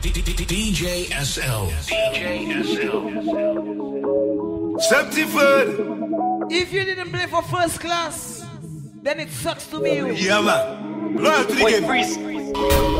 DJ SL. DJ SL. 74. If you didn't play for first class, then it sucks to be you. Yeah, man. Loyalty again.